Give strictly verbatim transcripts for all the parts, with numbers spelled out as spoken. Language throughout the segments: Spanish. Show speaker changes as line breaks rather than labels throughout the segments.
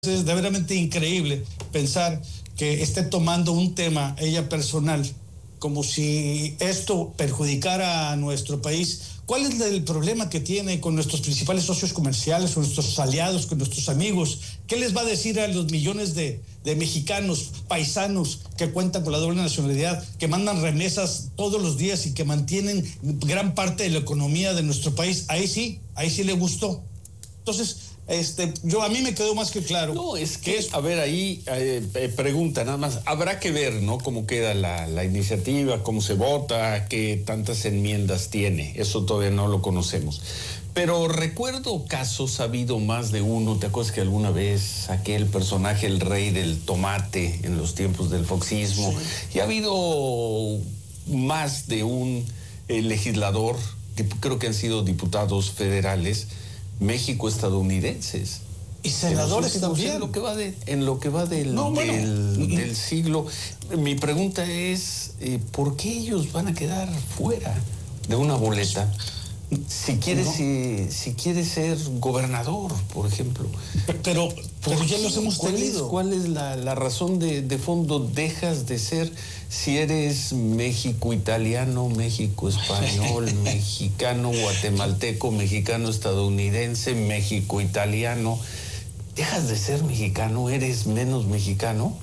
Es de verdaderamente increíble pensar que esté tomando un tema ella personal como si esto perjudicara a nuestro país. ¿Cuál es el problema que tiene con nuestros principales socios comerciales, con nuestros aliados, con nuestros amigos? ¿Qué les va a decir a los millones de, de mexicanos, paisanos que cuentan con la doble nacionalidad, que mandan remesas todos los días y que mantienen gran parte de la economía de nuestro país? Ahí sí, ahí sí le gustó. Entonces, Este, yo a mí me quedó más que claro.
No, es que, es, a ver, ahí eh, eh, pregunta nada más, habrá que ver, ¿no? Cómo queda la, la iniciativa, cómo se vota, qué tantas enmiendas tiene, eso todavía no lo conocemos. Pero recuerdo casos, ha habido más de uno, ¿te acuerdas que alguna vez aquel personaje, el rey del tomate, en los tiempos del foxismo, sí. Y ha habido más de un eh, legislador, que creo que han sido diputados federales, México estadounidenses
y senadores
últimos,
también
en lo que va de en lo que va del,
no, bueno.
del, del siglo. Mi pregunta es eh, ¿por qué ellos van a quedar fuera de una boleta si quieres no. si, si quieres ser gobernador, por ejemplo?
Pero, pero ya los hemos
¿Cuál
tenido.
Es, ¿Cuál es la, la razón de, de fondo? Dejas de ser, si eres México-italiano, México-español, mexicano, guatemalteco, mexicano-estadounidense, México-italiano, dejas de ser mexicano, eres menos mexicano.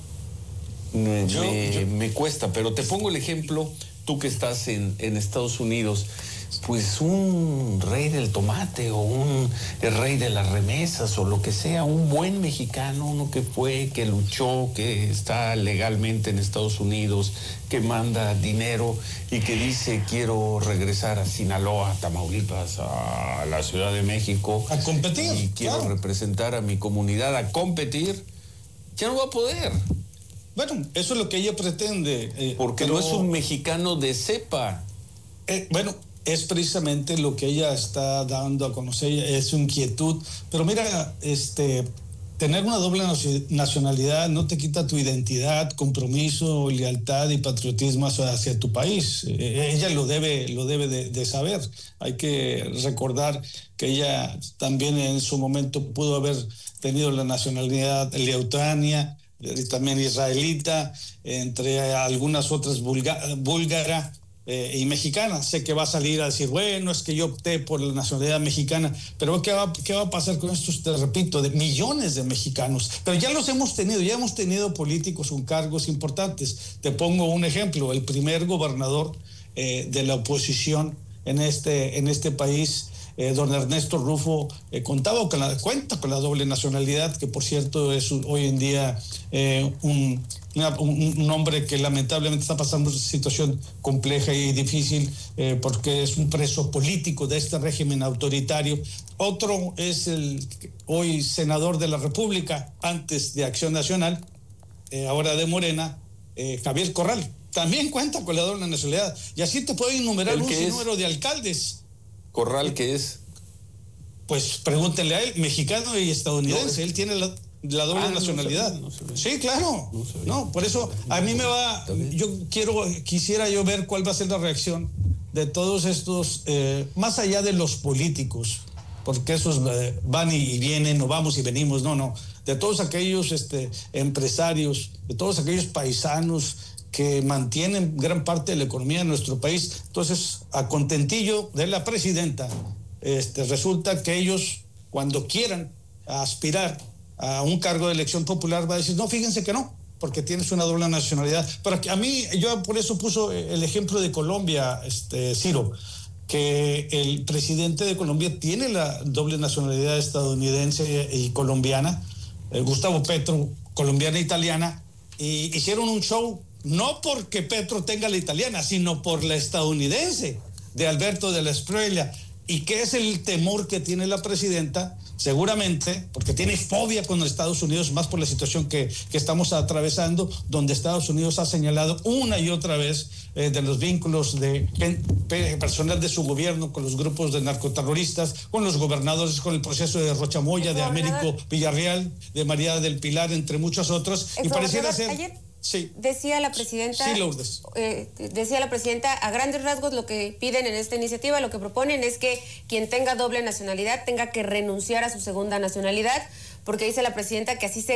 Me,
yo,
me,
yo...
me cuesta, pero te pongo el ejemplo, tú que estás en, en Estados Unidos. Pues un rey del tomate o un el rey de las remesas o lo que sea, un buen mexicano, uno que fue, que luchó, que está legalmente en Estados Unidos, que manda dinero y que dice quiero regresar a Sinaloa, a Tamaulipas, a la Ciudad de México.
A competir.
Y quiero
claro.
representar a mi comunidad, a competir, ya no va a poder.
Bueno, eso es lo que ella pretende.
Eh, Porque pero... no es un mexicano de cepa.
Eh, bueno, es precisamente lo que ella está dando a conocer, es su inquietud. Pero mira, este, tener una doble nacionalidad no te quita tu identidad, compromiso, lealtad y patriotismo hacia tu país. Eh, ella lo debe, lo debe de, de saber. Hay que recordar que ella también en su momento pudo haber tenido la nacionalidad leutania, también israelita, entre algunas otras búlgara. Eh, y mexicana. Sé que va a salir a decir, bueno, es que yo opté por la nacionalidad mexicana, pero ¿qué va, qué va a pasar con estos, te repito, de millones de mexicanos? Pero ya los hemos tenido, ya hemos tenido políticos con cargos importantes. Te pongo un ejemplo, el primer gobernador eh, de la oposición en este, en este país, eh, don Ernesto Rufo, eh, contaba con la, cuenta con la doble nacionalidad, que por cierto es hoy en día eh, un... Una, un, un hombre que lamentablemente está pasando una situación compleja y difícil eh, porque es un preso político de este régimen autoritario. Otro es el hoy senador de la República, antes de Acción Nacional, eh, ahora de Morena, eh, Javier Corral. También cuenta con la doble nacionalidad. Y así te puedo enumerar un sinnúmero de alcaldes.
¿Corral qué es?
Pues pregúntenle a él, mexicano y estadounidense. No, él tiene la... la doble ah, nacionalidad. No sabía, no sabía. Sí, claro. No, no, por eso a mí me va, yo quiero, quisiera yo ver cuál va a ser la reacción de todos estos, eh, más allá de los políticos, porque esos eh, van y vienen, o vamos y venimos, no, no, de todos aquellos este, empresarios, de todos aquellos paisanos que mantienen gran parte de la economía de nuestro país. Entonces, a contentillo de la presidenta, este, resulta que ellos, cuando quieran aspirar a un cargo de elección popular, va a decir, no, fíjense que no, porque tienes una doble nacionalidad. Pero a mí, yo por eso puso el ejemplo de Colombia, este, Ciro, que el presidente de Colombia tiene la doble nacionalidad estadounidense y colombiana, eh, Gustavo Petro, colombiana e italiana, y hicieron un show, no porque Petro tenga la italiana, sino por la estadounidense, de Alberto de la Espriella. ¿Y qué es el temor que tiene la presidenta? Seguramente, porque tiene fobia con Estados Unidos, más por la situación que, que estamos atravesando, donde Estados Unidos ha señalado una y otra vez eh, de los vínculos de personal de su gobierno con los grupos de narcoterroristas, con los gobernadores, con el proceso de Rocha Moya, de Américo Villarreal, de María del Pilar, entre muchos otros. Y pareciera ser...
Ayer...
Sí.
Decía la presidenta,
sí, Lourdes.
Eh, decía la presidenta, a grandes rasgos lo que piden en esta iniciativa, lo que proponen es que quien tenga doble nacionalidad tenga que renunciar a su segunda nacionalidad, porque dice la presidenta que así se